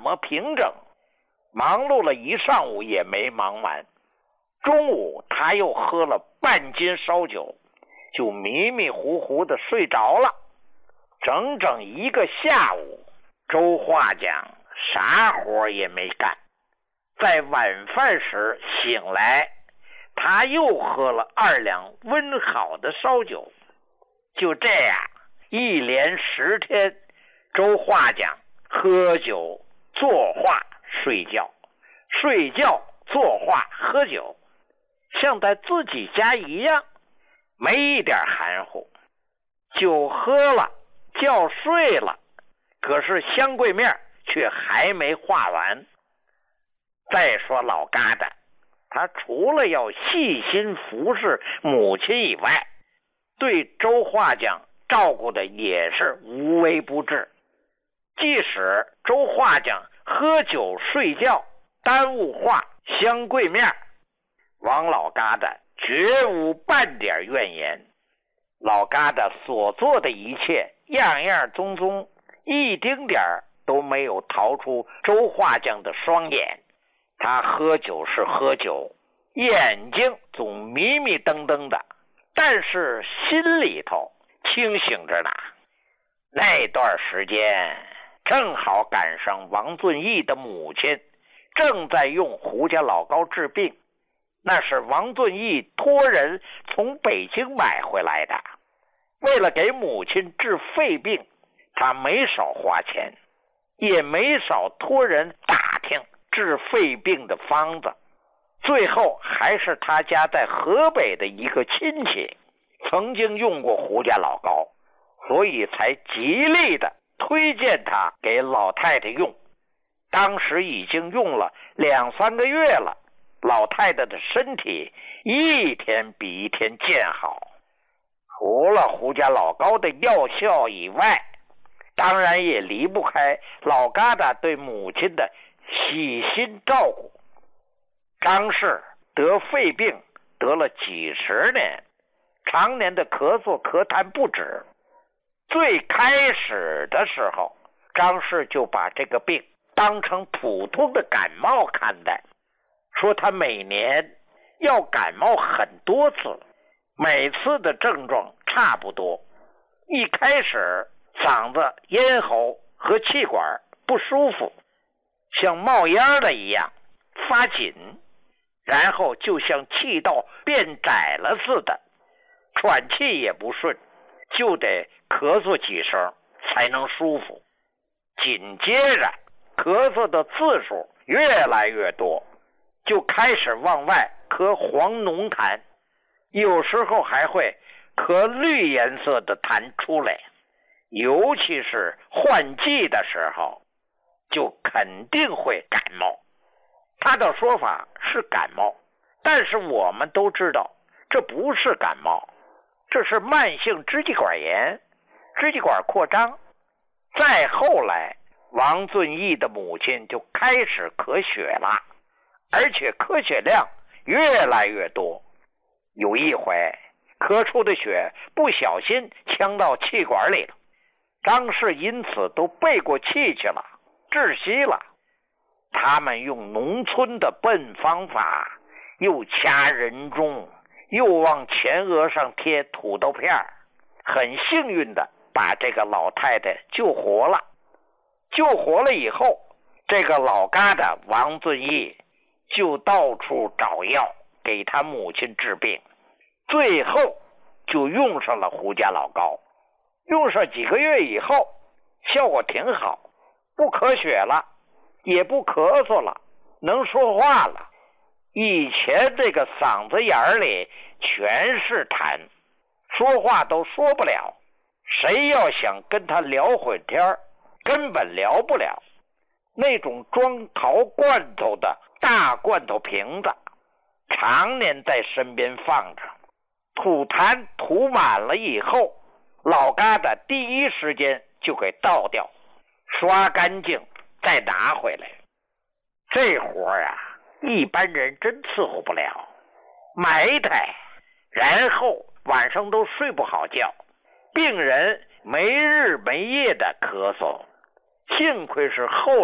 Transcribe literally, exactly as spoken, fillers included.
么平整，忙碌了一上午也没忙完。中午他又喝了半斤烧酒，就迷迷糊糊的睡着了。整整一个下午，周化讲啥活也没干。在晚饭时醒来，他又喝了二两温好的烧酒。就这样一连十天，周化讲喝酒作画睡觉，睡觉作画喝酒，像在自己家一样，没一点含糊。酒喝了，觉睡了，可是香桂面却还没画完。再说老疙瘩，他除了要细心服侍母亲以外，对周化讲照顾的也是无微不至。即使周化讲喝酒睡觉耽误画香桂面，王老疙瘩绝无半点怨言。老疙瘩所做的一切样样宗宗，一丁点儿都没有逃出周化讲的双眼。他喝酒是喝酒，眼睛总迷迷瞪瞪的，但是心里头清醒着呢。那段时间正好赶上王俊义的母亲正在用胡家老膏治病，那是王俊义托人从北京买回来的。为了给母亲治肺病，他没少花钱，也没少托人打听治肺病的方子。最后还是他家在河北的一个亲戚曾经用过胡家老膏，所以才极力的推荐他给老太太用。当时已经用了两三个月了，老太太的身体一天比一天见好。除了胡家老膏的药效以外，当然也离不开老疙瘩对母亲的细心照顾。张氏得肺病得了几十年，常年的咳嗽咳痰不止。最开始的时候，张氏就把这个病当成普通的感冒看待，说他每年要感冒很多次，每次的症状差不多。一开始嗓子、咽喉和气管不舒服，像冒烟的一样发紧，然后就像气道变窄了似的，喘气也不顺，就得咳嗽几声才能舒服。紧接着咳嗽的次数越来越多，就开始往外咳黄浓痰，有时候还会咳绿颜色的痰出来。尤其是换季的时候，就肯定会感冒。他的说法是感冒，但是我们都知道这不是感冒，这是慢性支气管炎，支气管扩张。再后来，王俊义的母亲就开始咳血了，而且咳血量越来越多。有一回咳出的血不小心呛到气管里了，张氏因此都背过气去了，窒息了。他们用农村的笨方法，又掐人中，又往前额上贴土豆片，很幸运的把这个老太太救活了。救活了以后，这个老疙瘩王俊义就到处找药给他母亲治病，最后就用上了胡家老膏。用上几个月以后，效果挺好，不咳血了，也不咳嗽了，能说话了。以前这个嗓子眼里全是痰，说话都说不了，谁要想跟他聊会天，根本聊不了。那种装桃罐头的大罐头瓶子常年在身边放着，吐痰吐满了以后，老疙瘩第一时间就给倒掉，刷干净再拿回来。这活啊，一般人真伺候不了，埋汰，然后晚上都睡不好觉，病人没日没夜的咳嗽。幸亏是后